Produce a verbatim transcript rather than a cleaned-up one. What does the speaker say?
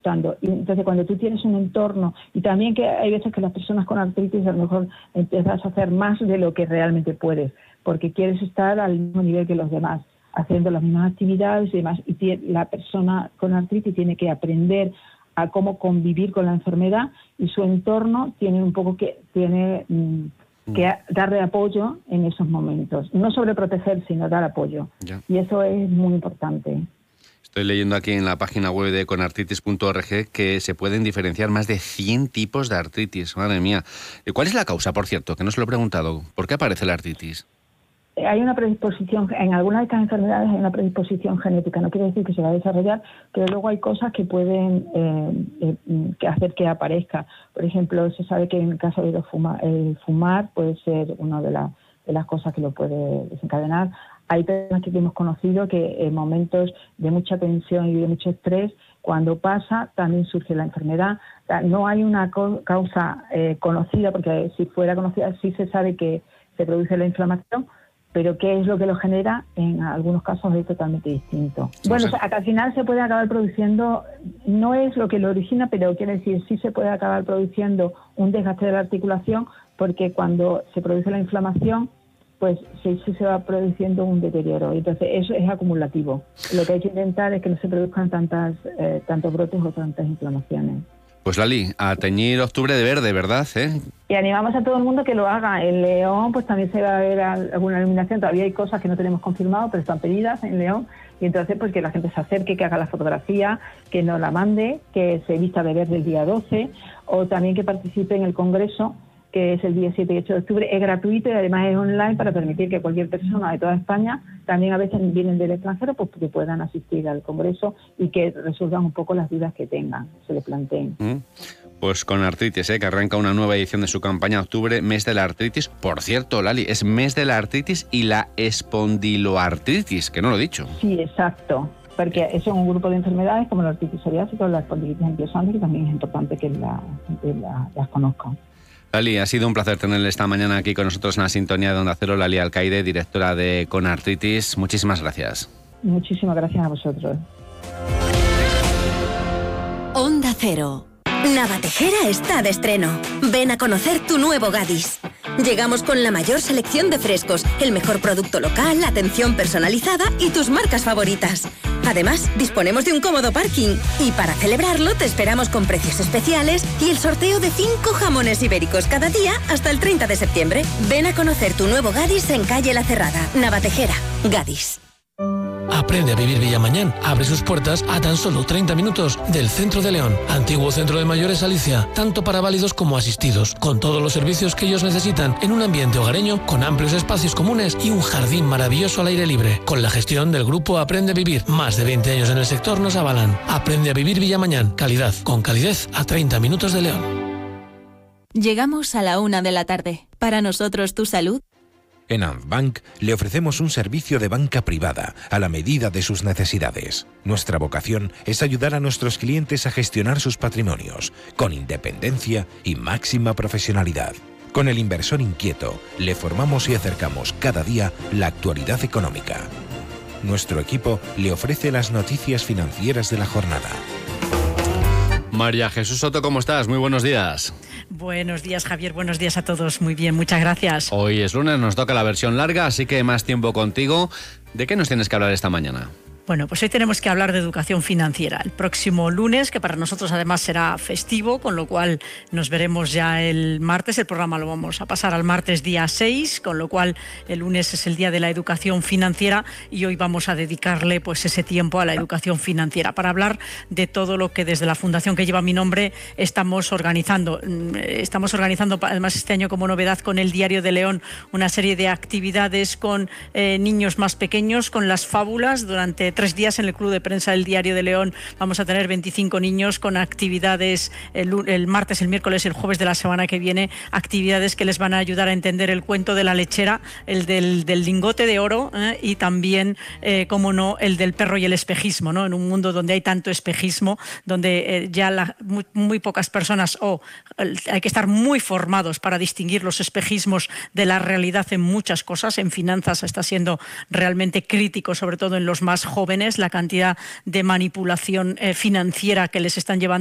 Y entonces cuando tú tienes un entorno, y también que hay veces que las personas con artritis a lo mejor empiezas a hacer más de lo que realmente puedes, porque quieres estar al mismo nivel que los demás, haciendo las mismas actividades y demás, y tiene, la persona con artritis tiene que aprender a cómo convivir con la enfermedad, y su entorno tiene un poco que tiene mm, que darle apoyo en esos momentos, no sobreproteger, sino dar apoyo, ya. Y eso es muy importante. Estoy leyendo aquí en la página web de conartritis punto org que se pueden diferenciar más de cien tipos de artritis. Madre mía. ¿Cuál es la causa, por cierto? Que no se lo he preguntado. ¿Por qué aparece la artritis? Hay una predisposición, en algunas de estas enfermedades hay una predisposición genética. No quiere decir que se va a desarrollar, pero luego hay cosas que pueden eh, eh, que hacer que aparezca. Por ejemplo, se sabe que en el caso de fumar, el fumar puede ser una de, la, de las cosas que lo puede desencadenar. Hay personas que hemos conocido que en momentos de mucha tensión y de mucho estrés, cuando pasa, también surge la enfermedad. No hay una causa eh, conocida, porque si fuera conocida sí se sabe que se produce la inflamación, pero qué es lo que lo genera, en algunos casos es totalmente distinto. Sí, bueno, sí. O sea, al final se puede acabar produciendo, no es lo que lo origina, pero quiere decir, sí se puede acabar produciendo un desgaste de la articulación, porque cuando se produce la inflamación, pues sí, sí se va produciendo un deterioro. Entonces eso es acumulativo. Lo que hay que intentar es que no se produzcan tantas eh, tantos brotes o tantas inflamaciones. Pues Lali, a teñir octubre de verde, ¿verdad? ¿Eh? Y animamos a todo el mundo que lo haga. En León pues también se va a ver alguna iluminación. Todavía hay cosas que no tenemos confirmado, pero están pedidas en León. Y entonces pues que la gente se acerque, que haga la fotografía, que nos la mande, que se vista de verde el día doce, o también que participe en el congreso, que es el día siete y ocho de octubre, es gratuito y además es online para permitir que cualquier persona de toda España, también a veces vienen del extranjero, pues que puedan asistir al congreso y que resuelvan un poco las dudas que tengan, se les planteen. Mm. Pues con artritis, ¿eh? Que arranca una nueva edición de su campaña Octubre, mes de la artritis. Por cierto, Lali, es mes de la artritis y la espondiloartritis, que no lo he dicho. Sí, exacto. Porque eso es un grupo de enfermedades como la artritis psoriásica o la espondilitis anquilosante, que también es importante que la gente la, las conozca. Lali, ha sido un placer tenerle esta mañana aquí con nosotros en la sintonía de Onda Cero. Lali Alcaide, directora de Conartritis. Muchísimas gracias. Muchísimas gracias a vosotros. Onda Cero. Navatejera está de estreno. Ven a conocer tu nuevo Gadis. Llegamos con la mayor selección de frescos, el mejor producto local, atención personalizada y tus marcas favoritas. Además, disponemos de un cómodo parking y para celebrarlo te esperamos con precios especiales y el sorteo de cinco jamones ibéricos cada día hasta el treinta de septiembre. Ven a conocer tu nuevo Gadis en calle La Cerrada, Navatejera. Gadis. Aprende a vivir Villamañán. Abre sus puertas a tan solo treinta minutos del centro de León. Antiguo centro de mayores Alicia, tanto para válidos como asistidos, con todos los servicios que ellos necesitan en un ambiente hogareño, con amplios espacios comunes y un jardín maravilloso al aire libre. Con la gestión del grupo Aprende a Vivir, más de veinte años en el sector nos avalan. Aprende a vivir Villamañán. Calidad, con calidez a treinta minutos de León. Llegamos a la una de la tarde. Para nosotros, tu salud. En Antbank le ofrecemos un servicio de banca privada a la medida de sus necesidades. Nuestra vocación es ayudar a nuestros clientes a gestionar sus patrimonios con independencia y máxima profesionalidad. Con el inversor inquieto le formamos y acercamos cada día la actualidad económica. Nuestro equipo le ofrece las noticias financieras de la jornada. María Jesús Soto, ¿cómo estás? Muy buenos días. Buenos días, Javier. Buenos días a todos. Muy bien, muchas gracias. Hoy es lunes, nos toca la versión larga, así que más tiempo contigo. ¿De qué nos tienes que hablar esta mañana? Bueno, pues hoy tenemos que hablar de educación financiera. El próximo lunes, que para nosotros además será festivo, con lo cual nos veremos ya el martes. El programa lo vamos a pasar al martes día seis, con lo cual el lunes es el día de la educación financiera y hoy vamos a dedicarle pues ese tiempo a la educación financiera para hablar de todo lo que desde la fundación que lleva mi nombre estamos organizando. Estamos organizando además este año como novedad con el Diario de León una serie de actividades con eh, niños más pequeños, con las fábulas durante tres días en el Club de Prensa del Diario de León. Vamos a tener veinticinco niños con actividades el, el martes, el miércoles y el jueves de la semana que viene, actividades que les van a ayudar a entender el cuento de la lechera, el del, del lingote de oro eh, y también, eh, como no, el del perro y el espejismo, ¿no? En un mundo donde hay tanto espejismo, donde eh, ya la, muy, muy pocas personas o oh, hay que estar muy formados para distinguir los espejismos de la realidad en muchas cosas. En finanzas está siendo realmente crítico, sobre todo en los más jóvenes. jóvenes, la cantidad de manipulación eh, financiera que les están llevando